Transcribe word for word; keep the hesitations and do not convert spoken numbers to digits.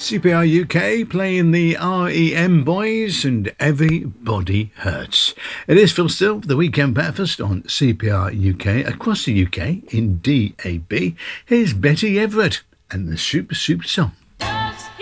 C P R U K playing the R E M Boys and Everybody Hurts. It is Phil Still, the Weekend Breakfast on C P R U K, across the U K in D A B. Here's Betty Everett and the Super Super Song.